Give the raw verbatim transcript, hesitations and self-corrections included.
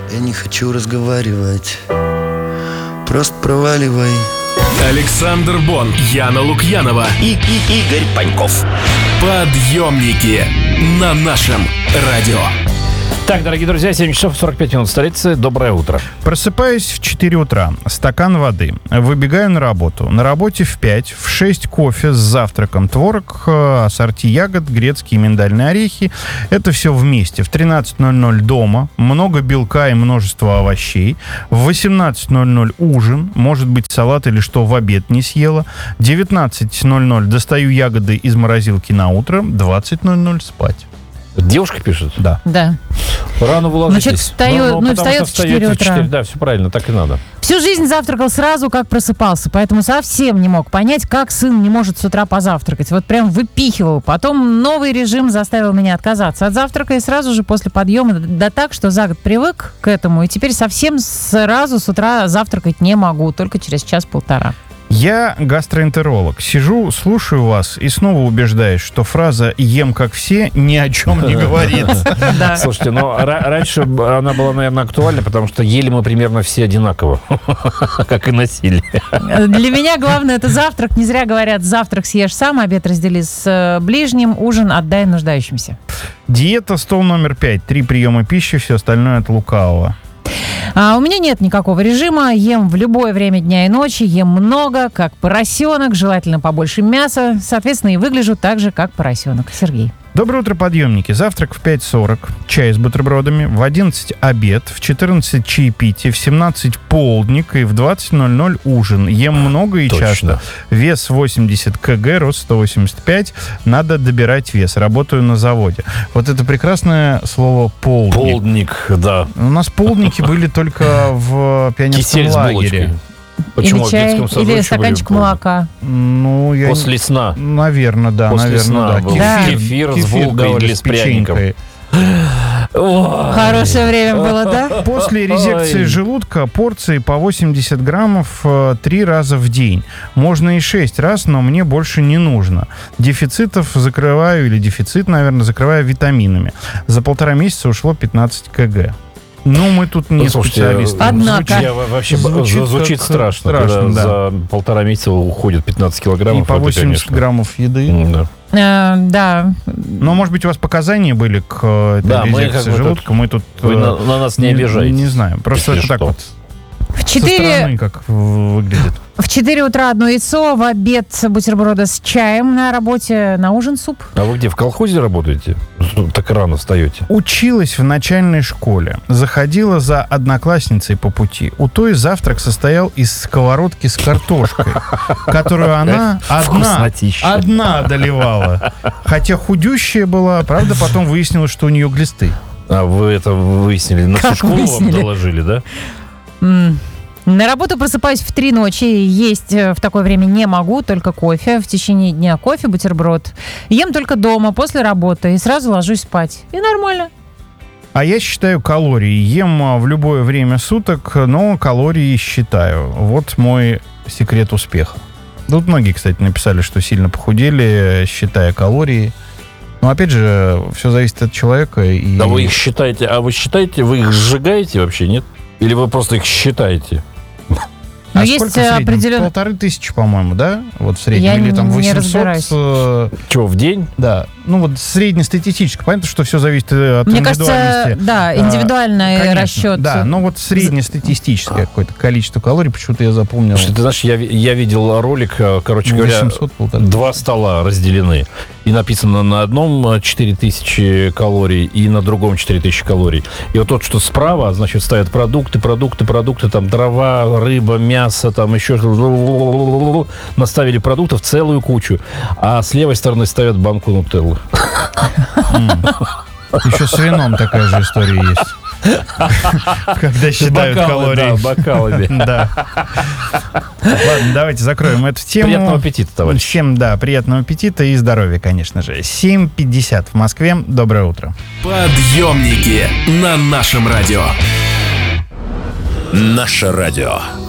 Я не хочу разговаривать. Просто проваливай. Александр Бон, Яна Лукьянова и, и Игорь Паньков. Подъемники на нашем радио. Так, дорогие друзья, семь часов сорок пять минут в столице. Доброе утро. Просыпаюсь в четыре утра. Стакан воды. Выбегаю на работу. На работе в пять. В шесть кофе с завтраком. Творог, ассорти ягод, грецкие миндальные орехи. Это все вместе. В тринадцать ноль ноль дома. Много белка и множество овощей. В восемнадцать ноль ноль ужин. Может быть, салат или что в обед не съела. девятнадцать ноль ноль достаю ягоды из морозилки на утро. двадцать ноль ноль спать. Девушка пишет? Да. Да. Рано вы ложитесь. Ну, человек встает, ну, ну, встает в четыре утра. Да, все правильно, так и надо. Всю жизнь завтракал сразу, как просыпался, поэтому совсем не мог понять, как сын не может с утра позавтракать. Вот прям выпихивал. Потом новый режим заставил меня отказаться от завтрака, и сразу же после подъема, да так, что за год привык к этому, и теперь совсем сразу с утра завтракать не могу, только через час-полтора. Я гастроэнтеролог. Сижу, слушаю вас и снова убеждаюсь, что фраза «ем как все» ни о чем не говорит. Слушайте, но раньше она была, наверное, актуальна, потому что ели мы примерно все одинаково, как и носили. Для меня главное — это завтрак. Не зря говорят: завтрак съешь сам, обед раздели с ближним, ужин отдай нуждающимся. Диета стол номер пять. Три приема пищи, все остальное от лукавого. А у меня нет никакого режима. Ем в любое время дня и ночи. Ем много, как поросенок. Желательно побольше мяса. Соответственно, и выгляжу так же, как поросенок. Сергей. Доброе утро, подъемники. Завтрак в пять сорок, чай с бутербродами, в одиннадцать обед, в четырнадцать чаепитие, в семнадцать полдник и в двадцать ноль ноль ужин. Ем много и Точно. часто. Вес восемьдесят килограмм, рост сто восемьдесят пять. Надо добирать вес. Работаю на заводе. Вот это прекрасное слово «полдник». Полдник, да. У нас полдники были только в пионерском Кисель с лагере. булочкой. Почему? Или чай, в детском саду или еще стаканчик были молока. Ну, я... После сна. Наверное, да. После наверное, сна да. был Да. кефир, с булкой давали или с с пряником. печенькой. Хорошее время было, да? После резекции Ой. желудка порции по восемьдесят граммов э, три раза в день. Можно и шесть раз, но мне больше не нужно. Дефицитов закрываю, или дефицит, наверное, закрываю витаминами. За полтора месяца ушло пятнадцать килограмм. Ну, мы тут не Ну, слушайте, специалисты. Однако. Я вообще Звучит звучит, как страшно, страшно, когда да. за полтора месяца уходит пятнадцать килограммов. И по это, восемьдесят конечно. граммов еды. М, Да. Э, да. Но, может быть, у вас показания были к э, этой Да, мы резекции как бы желудка. тут- Мы тут... Вы э, на, на нас не обижаетесь. Не знаю. Просто если это так что. вот В со четыре... стороны как выглядит. В четыре утра одно яйцо, в обед бутерброды с чаем, на работе на ужин суп. А вы где, в колхозе работаете? Так рано встаете. Училась в начальной школе. Заходила за одноклассницей по пути. У той завтрак состоял из сковородки с картошкой, которую она одна, Вкуснотища. одна доливала. Хотя худющая была, правда, потом выяснилось, что у нее глисты. А вы это выяснили? На всю Как школу выяснили? вам доложили, да? М. На работу просыпаюсь в три ночи. Есть э, в такое время не могу, только кофе. В течение дня кофе, бутерброд. Ем только дома, после работы. И сразу ложусь спать. И нормально. А я считаю калории. Ем а, в любое время суток, но калории считаю. Вот мой секрет успеха. Тут многие, кстати, написали, что сильно похудели, считая калории. Но, опять же, все зависит от человека. И... Да вы их считаете, а вы считаете, вы их сжигаете вообще, нет? Или вы просто их считаете? Но А есть сколько в среднем? определенно... Полторы тысячи, по-моему, да? Вот в среднем. Я Или там не восемьсот. разбираюсь. э, Чего, в день? Да. Ну, вот среднестатистически. Понятно, что все зависит э, от Мне индивидуальности. кажется, да, А, индивидуальный конечно, расчет. Да, но вот среднестатистическое какое-то количество калорий, почему-то я запомнил. Что, ты знаешь, я, ви- я видел ролик, э, короче говоря, восемьсот, полторы. два стола разделены. И написано на одном четыре тысячи калорий, и на другом четыре тысячи калорий. И вот тот, что справа, значит, ставят продукты, продукты, продукты, там дрова, рыба, мясо, там еще что-то. Наставили продуктов целую кучу. А с левой стороны ставят банку нутеллы. Еще с вином такая же история есть. Когда считают Бокалы, калории. да, бокалами. Да. Ладно, давайте закроем эту тему. Приятного аппетита, товарищ. Всем, да, приятного аппетита и здоровья, конечно же. семь пятьдесят в Москве. Доброе утро. Подъемники на нашем радио. Наше радио.